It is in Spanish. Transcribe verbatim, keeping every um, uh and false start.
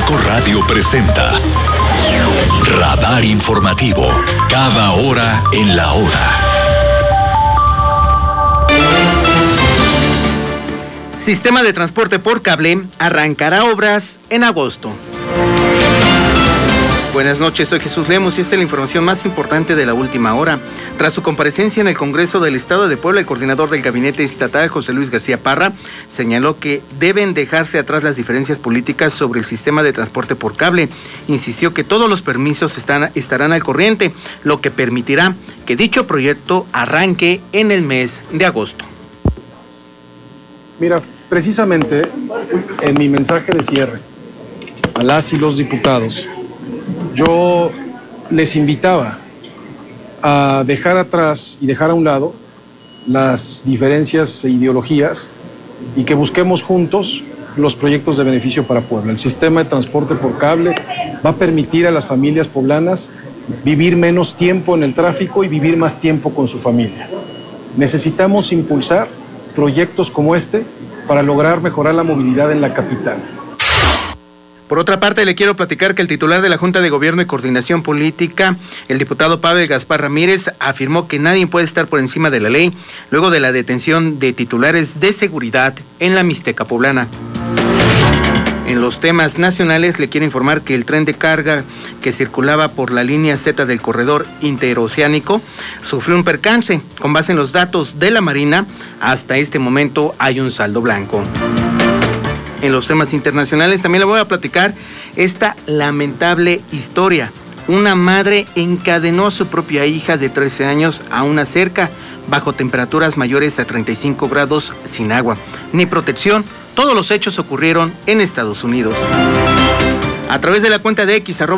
Heraldo Radio presenta Radar Informativo, cada hora en la hora. Sistema de transporte por cable arrancará obras en agosto. Buenas noches, soy Jesús Lemos y esta es la información más importante de la última hora. Tras su comparecencia en el Congreso del Estado de Puebla, el coordinador del Gabinete Estatal, José Luis García Parra, señaló que deben dejarse atrás las diferencias políticas sobre el sistema de transporte por cable. Insistió que todos los permisos están, estarán al corriente, lo que permitirá que dicho proyecto arranque en el mes de agosto. Mira, precisamente en mi mensaje de cierre a las y los diputados, yo les invitaba a dejar atrás y dejar a un lado las diferencias e ideologías y que busquemos juntos los proyectos de beneficio para Puebla. El sistema de transporte por cable va a permitir a las familias poblanas vivir menos tiempo en el tráfico y vivir más tiempo con su familia. Necesitamos impulsar proyectos como este para lograr mejorar la movilidad en la capital. Por otra parte, le quiero platicar que el titular de la Junta de Gobierno y Coordinación Política, el diputado Pavel Gaspar Ramírez, afirmó que nadie puede estar por encima de la ley luego de la detención de titulares de seguridad en la Mixteca poblana. En los temas nacionales, le quiero informar que el tren de carga que circulaba por la línea Z del corredor interoceánico sufrió un percance. Con base en los datos de la Marina, hasta este momento hay un saldo blanco. En los temas internacionales también le voy a platicar esta lamentable historia. Una madre encadenó a su propia hija de trece años a una cerca bajo temperaturas mayores a treinta y cinco grados sin agua ni protección. Todos los hechos ocurrieron en Estados Unidos. A través de la cuenta de X, arroba